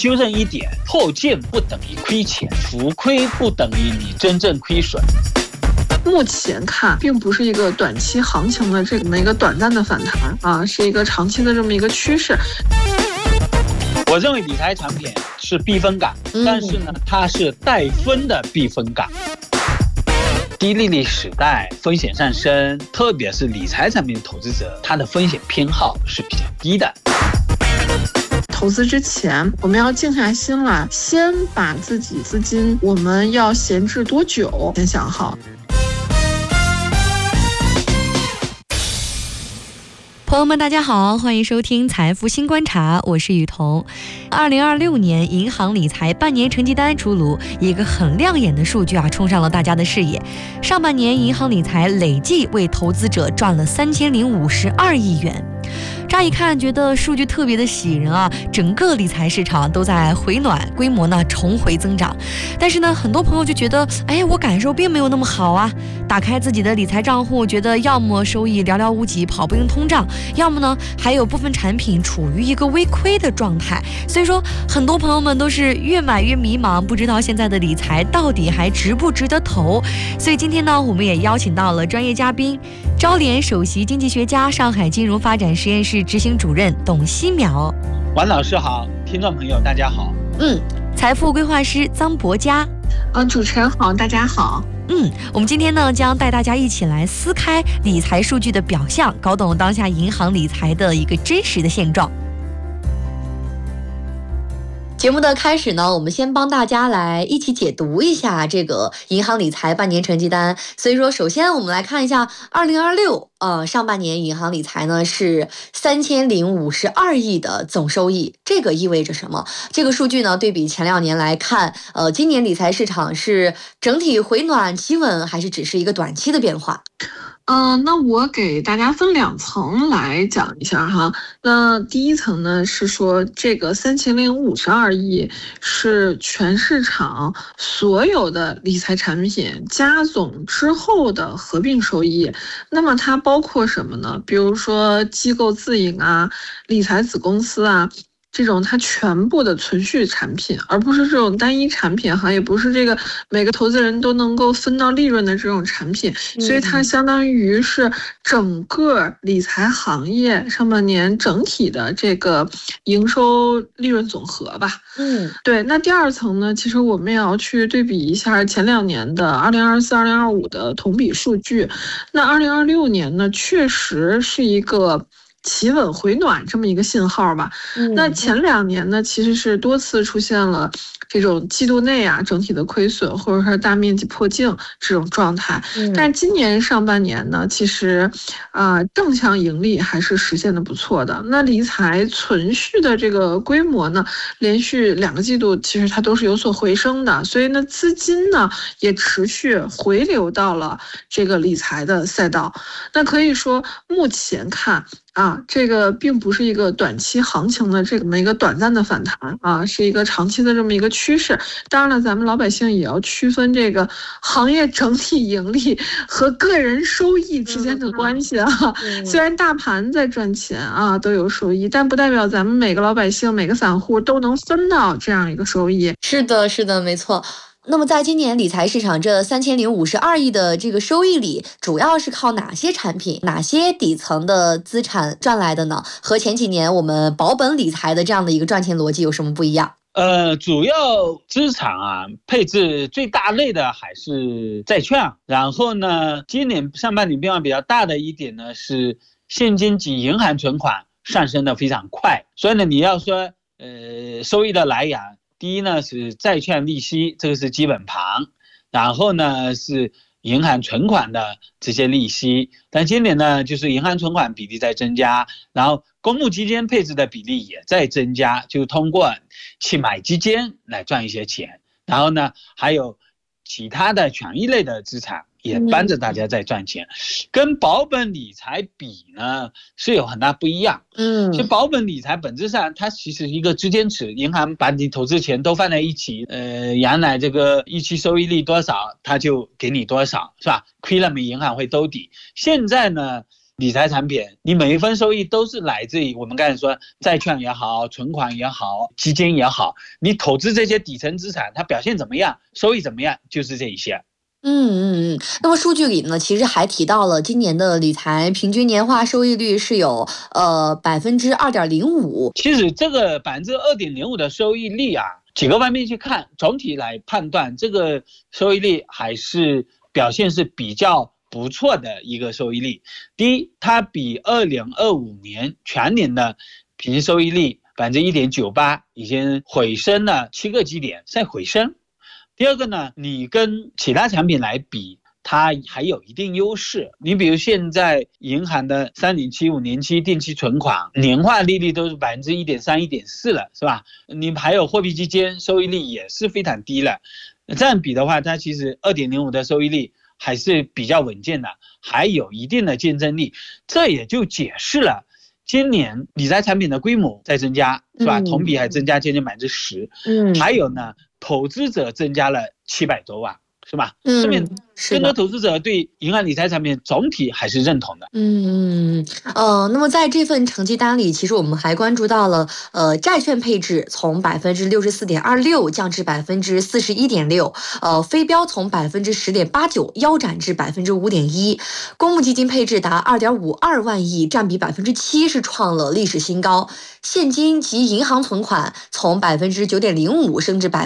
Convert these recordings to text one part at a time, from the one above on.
纠正一点，破见不等于亏钱，浮亏不等于你真正亏损。 目前看，并不是一个短期行情的这么一个短暂的反弹啊，是一个长期的这么一个趋势。 我认为理财产品是避风港，但是呢，它是带风的避风港。低利率时代风险上升，特别是理财产品投资者，他的风险偏好是比较低的。 投资之前，我们要静下心来，先把自己资金我们要闲置多久先想好。 朋友们大家好，欢迎收听财富新观察，我是雨桐。2026年银行理财半年成绩单出炉，一个很亮眼的数据冲上了大家的视野。上半年银行理财累计为投资者赚了3052亿元。乍一看觉得数据特别的喜人整个理财市场都在回暖，规模呢重回增长。但是呢，很多朋友就觉得，我感受并没有那么好打开自己的理财账户，觉得要么收益寥寥无几，跑不赢通胀，要么呢还有部分产品处于一个微亏的状态。所以说，很多朋友们都是越买越迷茫，不知道现在的理财到底还值不值得投。所以今天呢，我们也邀请到了专业嘉宾，招联首席经济学家、上海金融发展实验室执行主任董希淼。 王老师好，听众朋友大家好。 财富规划师臧博佳。 主持人好，大家好。 我们今天呢将带大家一起来撕开理财数据的表象，搞懂当下银行理财的一个真实的现状。节目的开始呢，我们先帮大家来一起解读一下这个银行理财半年成绩单。所以说，首先我们来看一下2026上半年银行理财呢是3052亿的总收益，这个意味着什么？这个数据呢对比前2年来看，今年理财市场是整体回暖企稳，还是只是一个短期的变化？ 那我给大家分2层来讲一下哈。那第一层呢是说，这个3052亿是全市场所有的理财产品加总之后的合并收益。那么它包括什么呢？比如说机构自营理财子公司这种它全部的存续产品，而不是这种单一产品也不是这个每个投资人都能够分到利润的这种产品，所以它相当于是整个理财行业上半年整体的这个营收利润总和吧。对。那第2层呢，其实我们也要去对比一下前2年的2024、2025的同比数据。那2026年呢，确实是一个企稳回暖这么一个信号吧。那前2年呢，其实是多次出现了这种季度内整体的亏损，或者是大面积破净这种状态。但今年上半年呢，其实正向盈利还是实现的不错的。那理财存续的这个规模呢，连续2个季度其实它都是有所回升的，所以呢资金呢也持续回流到了这个理财的赛道。那可以说目前看这个并不是一个短期行情的这么一个短暂的反弹是一个长期的这么一个趋势。当然了，咱们老百姓也要区分这个行业整体盈利和个人收益之间的关系虽然大盘在赚钱都有收益，但不代表咱们每个老百姓每个散户都能分到这样一个收益。 是的，没错。那么在今年理财市场这3052亿的这个收益里，主要是靠哪些产品、哪些底层的资产赚来的呢？和前几年我们保本理财的这样的一个赚钱逻辑有什么不一样？ 主要资产配置最大类的还是债券。然后呢，今年上半年变化比较大的一点呢是现金及银行存款上升的非常快。所以呢，你要说收益的来源，第一呢是债券利息，这个是基本盘，然后呢是银行存款的这些利息。但今年呢，就是银行存款比例在增加，然后公募基金配置的比例也在增加，就通过去买基金来赚一些钱。然后呢，还有其他的权益类的资产也帮着大家在赚钱。跟保本理财比呢是有很大不一样。其实保本理财本质上它其实是一个支撑池，银行把你投资钱都放在一起，原来这个预期收益率多少它就给你多少，是吧？亏了没银行会兜底。现在呢理财产品，你每一分收益都是来自于我们刚才说债券也好，存款也好，基金也好，你投资这些底层资产，它表现怎么样，收益怎么样，就是这一些。 那么数据里呢，其实还提到了今年的理财平均年化收益率是有2.05%。 其实这个2.05%的收益率啊，几个方面去看，总体来判断这个收益率还是表现是比较不错的一个收益率。第一，它比2025年全年的平均收益率1.98%已经回升了7个基点，在回升。第二个呢，你跟其他产品来比，它还有一定优势。你比如现在银行的3年期、5年期定期存款年化利率都是1.3%、1.4%了，是吧？你还有货币基金收益率也是非常低了。这样比的话，它其实2.05的收益率还是比较稳健的，还有一定的竞争力。这也就解释了今年理财产品的规模在增加，是吧？同比还增加接近10%。还有呢，投资者增加了700多万，是吧？说明更多投资者对银行理财产品总体还是认同的。 那么在这份成绩单里，其实我们还关注到了债券配置从64.26%降至41.6%，非标从10.89%腰斩至5.1%，公募基金配置达2.52万亿，占比7%，是创了历史新高。现金及银行存款从9.05%升至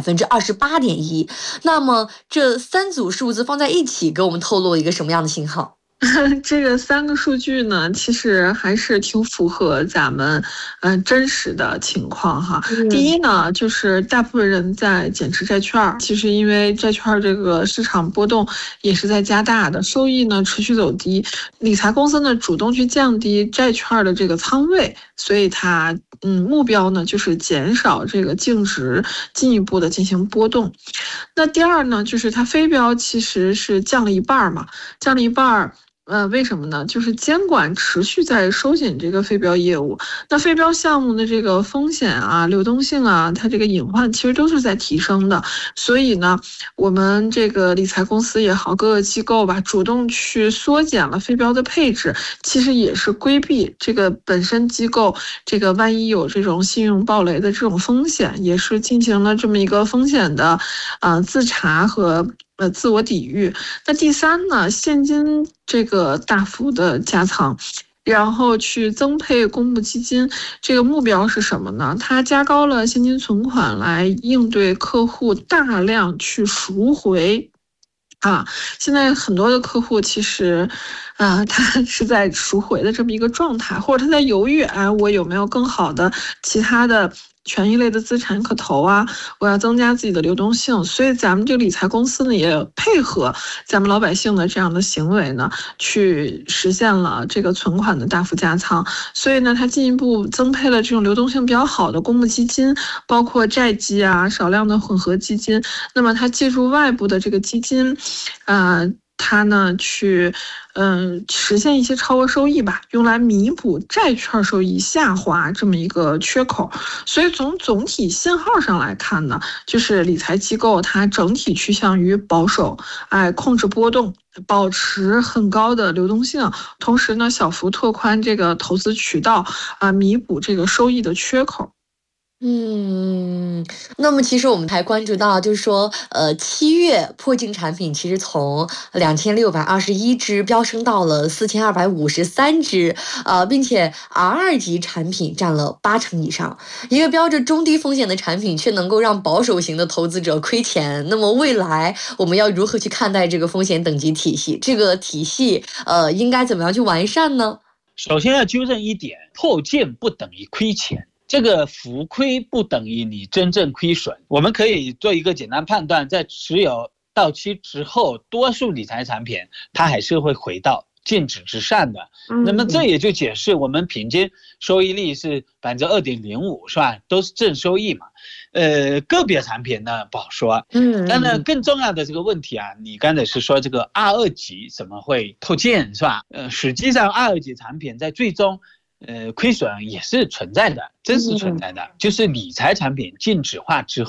28.1%。那么这3组数字放在一起，给我们透露一个什么样的信号？ 这个3个数据呢，其实还是挺符合咱们真实的情况哈。第一呢，就是大部分人在减持债券，其实因为债券这个市场波动也是在加大的，收益呢持续走低，理财公司呢主动去降低债券的这个仓位，所以它目标呢就是减少这个净值进一步的进行波动。那第二呢，就是它非标其实是降了一半嘛，降了一半。为什么呢？就是监管持续在收紧这个非标业务，那非标项目的这个风险啊、流动性啊，它这个隐患其实都是在提升的。所以呢，我们这个理财公司也好，各个机构吧，主动去缩减了非标的配置，其实也是规避这个本身机构这个万一有这种信用暴雷的这种风险，也是进行了这么一个风险的自查和自我抵御。那第三呢，现金这个大幅的加仓，然后去增配公募基金，这个目标是什么呢？它加高了现金存款来应对客户大量去赎回。现在很多的客户其实他是在赎回的这么一个状态，或者他在犹豫我有没有更好的其他的权益类的资产可投啊，我要增加自己的流动性。所以咱们这个理财公司呢，也配合咱们老百姓的这样的行为呢，去实现了这个存款的大幅加仓。所以呢，它进一步增配了这种流动性比较好的公募基金，包括债基啊、少量的混合基金。那么它借助外部的这个基金它呢去实现一些超额收益吧，用来弥补债券收益下滑这么一个缺口。所以从总体信号上来看呢，就是理财机构它整体趋向于保守，控制波动，保持很高的流动性，同时呢小幅拓宽这个投资渠道弥补这个收益的缺口。 那么其实我们还关注到，就是说，7月破净产品其实从2621只飙升到了4253只，并且 R2 级产品占了80%以上。一个标着中低风险的产品，却能够让保守型的投资者亏钱。那么未来我们要如何去看待这个风险等级体系？这个体系应该怎么样去完善呢？ 首先要纠正一点，破净不等于亏钱。这个浮亏不等于你真正亏损，我们可以做一个简单判断，在持有到期之后，多数理财产品它还是会回到净值之上的。那么这也就解释我们平均收益率是2.05%，是吧？都是正收益嘛。个别产品呢不好说。但呢更重要的这个问题你刚才是说这个2级怎么会破净，是吧？实际上2级产品在最终亏损也是存在的，真实存在的，就是理财产品净值化之后，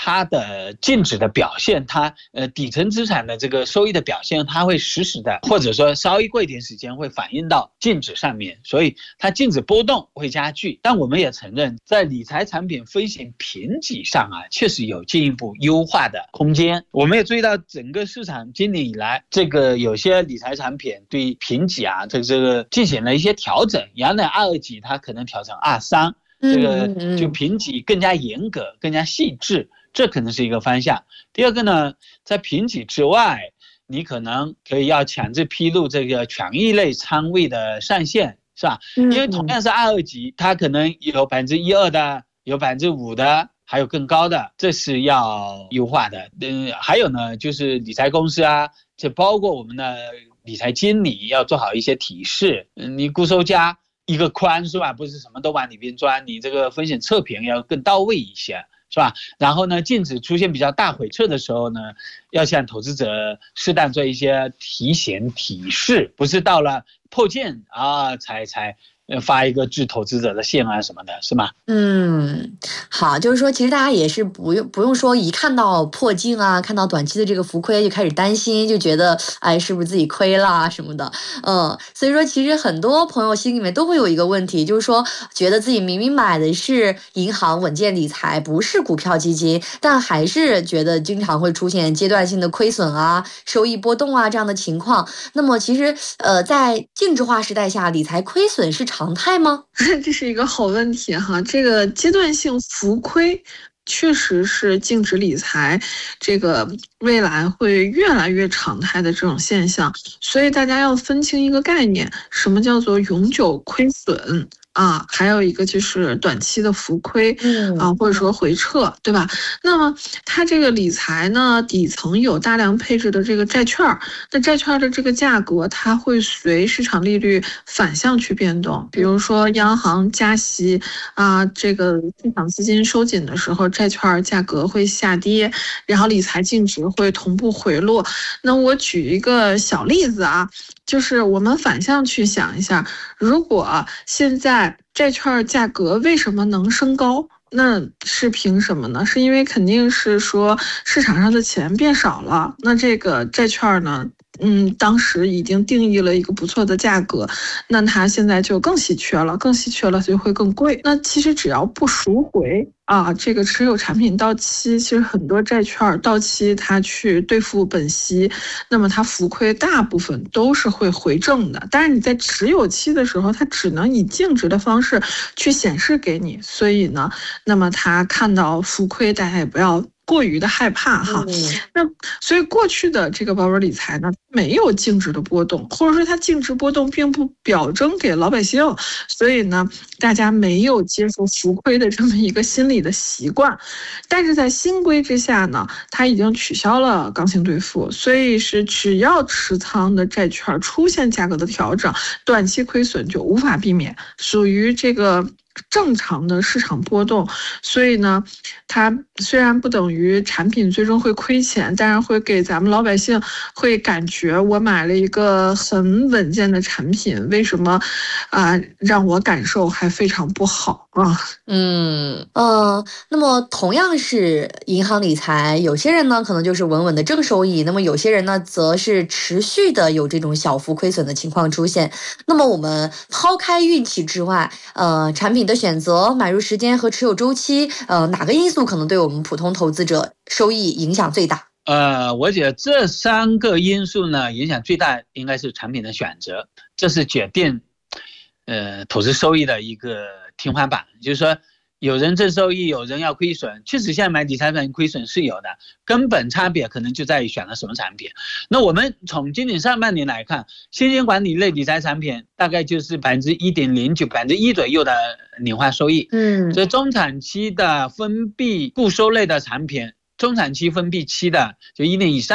它的净值的表现，它底层资产的这个收益的表现，它会实时的，或者说稍微过一点时间会反映到净值上面，所以它净值波动会加剧。但我们也承认，在理财产品风险评级上啊，确实有进一步优化的空间。我们也注意到整个市场今年以来，这个有些理财产品对评级啊，这个进行了一些调整，原来2.2级它可能调成2.3，这个就评级更加严格，更加细致，这可能是一个方向。第二个呢，在评级之外，你可能可以要强制披露这个权益类仓位的上限，是吧？因为同样是2.2级，它可能有1%-2%的，有5%的，还有更高的，这是要优化的。还有呢，就是理财公司啊，这包括我们的理财经理要做好一些提示。你固收加一个宽是吧？不是什么都往里边钻，你这个风险测评要更到位一些，是吧？然后呢，净值出现比较大回撤的时候呢，要向投资者适当做一些提醒提示，不是到了破件啊才发一个致投资者的信啊什么的，是吗？ 好，就是说其实大家也是不用说一看到破净啊，看到短期的这个浮亏就开始担心，就觉得哎是不是自己亏了什么的。所以说其实很多朋友心里面都会有一个问题，就是说觉得自己明明买的是银行稳健理财，不是股票基金，但还是觉得经常会出现阶段性的亏损啊、收益波动啊这样的情况。那么其实在净值化时代下，理财亏损是常态吗？ 这是一个好问题哈。这个阶段性浮亏确实是净值理财这个未来会越来越常态的这种现象，所以大家要分清一个概念，什么叫做永久亏损啊，还有一个就是短期的浮亏啊，或者说回撤，对吧？那么它这个理财呢，底层有大量配置的这个债券，那债券的这个价格它会随市场利率反向去变动，比如说央行加息啊，这个市场资金收紧的时候，债券价格会下跌，然后理财净值会同步回落。那我举一个小例子啊，就是我们反向去想一下，如果现在债券价格为什么能升高？那是凭什么呢？是因为肯定是说市场上的钱变少了，那这个债券呢，当时已经定义了一个不错的价格，那它现在就更稀缺了，就会更贵。那其实只要不赎回啊，这个持有产品到期，其实很多债券到期它去兑付本息，那么它浮亏大部分都是会回正的。但是你在持有期的时候，它只能以净值的方式去显示给你，所以呢，那么它看到浮亏，大家也不要过于的害怕哈。那所以过去的这个保本理财呢，没有净值的波动，或者说它净值波动并不表征给老百姓，所以呢，大家没有接受浮亏的这么一个心理的习惯。但是在新规之下呢，它已经取消了刚性兑付，所以是只要持仓的债券出现价格的调整，短期亏损就无法避免，属于这个正常的市场波动。所以呢，它虽然不等于产品最终会亏钱，但是会给咱们老百姓会感觉我买了一个很稳健的产品，为什么让我感受还非常不好啊？ 那么同样是银行理财，有些人呢可能就是稳稳的正收益，那么有些人呢则是持续的有这种小幅亏损的情况出现。那么我们抛开运气之外，产品的选择、买入时间和持有周期，哪个因素可能对我们普通投资者收益影响最大？ 我觉得这3个因素呢，影响最大应该是产品的选择，这是决定投资收益的一个天花板。就是说有人正收益，有人要亏损，确实现在买理财产品亏损是有的，根本差别可能就在于选了什么产品。那我们从今年上半年来看，现金管理类理财产品大概就是1.09%、1%左右的年化收益。所以中长期的封闭固收类的产品，中长期封闭期的就1年以上